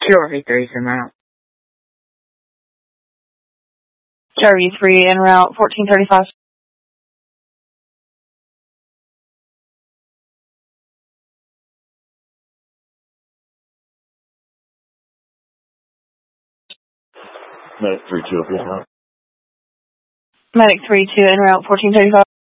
Charlie 3's en route. Charlie 3 en route, 1435. Medic 3-2 up here. Medic 3-2 en route, 1435.